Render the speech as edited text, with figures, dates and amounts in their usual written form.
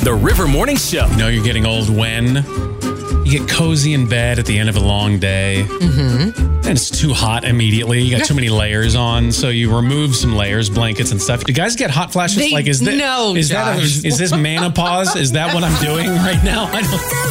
The River Morning Show. You know you're getting old when you get cozy in bed at the end of a long day. And it's too hot immediately. You got too many layers on, so you remove some layers, blankets and stuff. Do guys get hot flashes? No, is this menopause? Is that what I'm doing right now? I don't